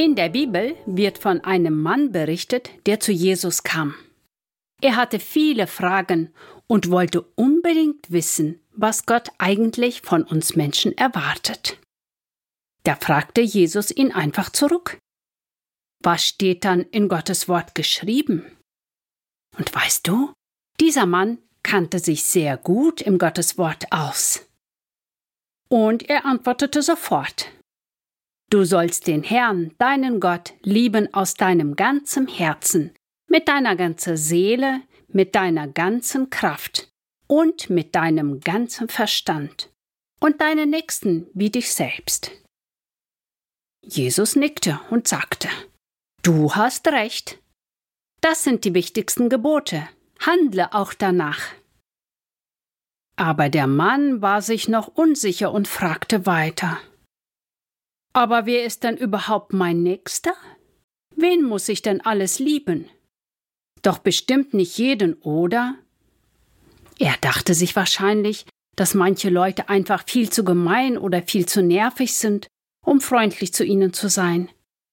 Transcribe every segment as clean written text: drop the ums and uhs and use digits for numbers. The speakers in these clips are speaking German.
In der Bibel wird von einem Mann berichtet, der zu Jesus kam. Er hatte viele Fragen und wollte unbedingt wissen, was Gott eigentlich von uns Menschen erwartet. Da fragte Jesus ihn einfach zurück: Was steht dann in Gottes Wort geschrieben? Und weißt du, dieser Mann kannte sich sehr gut im Gottes Wort aus. Und er antwortete sofort: Du sollst den Herrn, deinen Gott, lieben aus deinem ganzen Herzen, mit deiner ganzen Seele, mit deiner ganzen Kraft und mit deinem ganzen Verstand und deinen Nächsten wie dich selbst. Jesus nickte und sagte: Du hast recht. Das sind die wichtigsten Gebote. Handle auch danach. Aber der Mann war sich noch unsicher und fragte weiter: Aber wer ist denn überhaupt mein Nächster? Wen muss ich denn alles lieben? Doch bestimmt nicht jeden, oder? Er dachte sich wahrscheinlich, dass manche Leute einfach viel zu gemein oder viel zu nervig sind, um freundlich zu ihnen zu sein.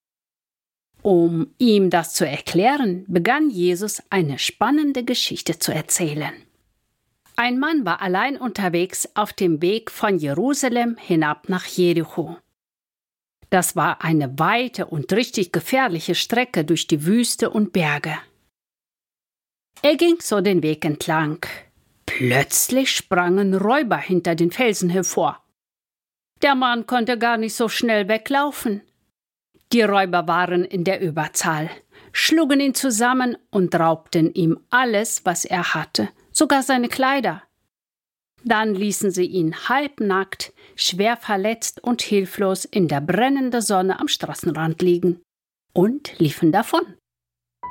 Um ihm das zu erklären, begann Jesus eine spannende Geschichte zu erzählen. Ein Mann war allein unterwegs auf dem Weg von Jerusalem hinab nach Jericho. Das war eine weite und richtig gefährliche Strecke durch die Wüste und Berge. Er ging so den Weg entlang. Plötzlich sprangen Räuber hinter den Felsen hervor. Der Mann konnte gar nicht so schnell weglaufen. Die Räuber waren in der Überzahl, schlugen ihn zusammen und raubten ihm alles, was er hatte, sogar seine Kleider. Dann ließen sie ihn halbnackt, schwer verletzt und hilflos in der brennenden Sonne am Straßenrand liegen und liefen davon.